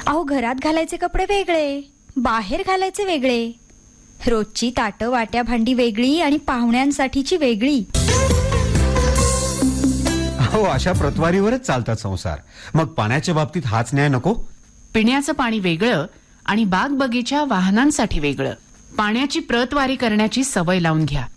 अहो, घरात घालायचे कपडे वेगळे, बाहेर घालायचे वेगळे, रोजची ताटं वाट्या भांडी वेगळी आणि पाहुण्यांसाठीची वेगळी. हो, अशा प्रतवारीवरच चालतात संसार. मग पाण्याच्या बाबतीत हाच न्याय नको? पिण्याचं पाणी वेगळं आणि बाग बगीचा वाहनांसाठी वेगळं. पाण्याची प्रतवारी करण्याची सवय लावून घ्या.